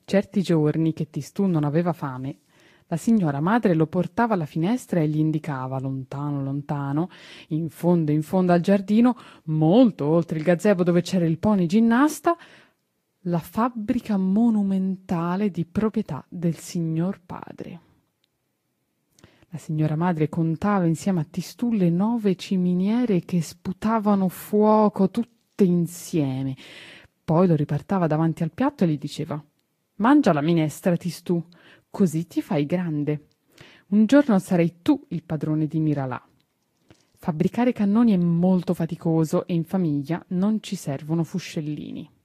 Certi giorni che Tistù non aveva fame, la signora madre lo portava alla finestra e gli indicava, lontano, lontano, in fondo al giardino, molto oltre il gazebo dove c'era il pony ginnasta, la fabbrica monumentale di proprietà del signor padre. La signora madre contava insieme a Tistù le 9 ciminiere che sputavano fuoco tutte insieme. Poi lo riportava davanti al piatto e gli diceva: «Mangia la minestra, Tistù, così ti fai grande. Un giorno sarai tu il padrone di Miralà. Fabbricare cannoni è molto faticoso e in famiglia non ci servono fuscellini».